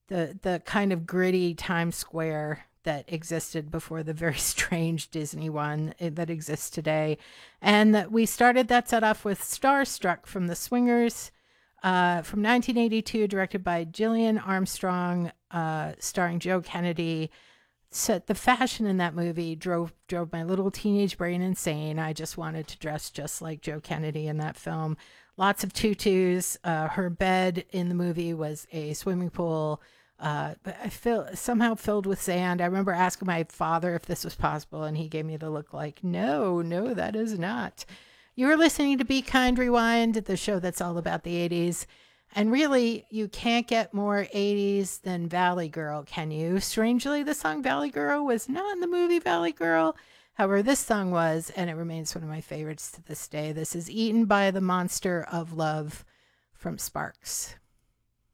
the kind of gritty Times Square that existed before the very strange Disney one that exists today. And that we started that set off with Starstruck from The Swingers from 1982, directed by Gillian Armstrong, starring Joe Kennedy. So the fashion in that movie drove my little teenage brain insane. I just wanted to dress just like Joe Kennedy in that film. Lots of tutus. Her bed in the movie was a swimming pool. But I feel somehow filled with sand. I remember asking my father if this was possible, and he gave me the look like, no, no, that is not. You're listening to Be Kind Rewind, the show that's all about the 80s. And really, you can't get more 80s than Valley Girl, can you? Strangely, the song Valley Girl was not in the movie Valley Girl. However, this song was, and it remains one of my favorites to this day. This is Eaten by the Monster of Love from Sparks.